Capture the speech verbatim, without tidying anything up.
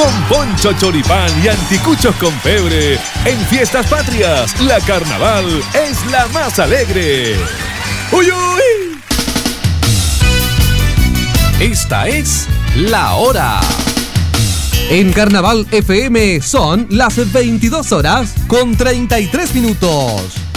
con poncho choripán y anticuchos con pebre. En Fiestas Patrias, la carnaval es la más alegre. ¡Uy, uy! Esta es La Hora. En Carnaval F M son las veintidós horas con treinta y tres minutos.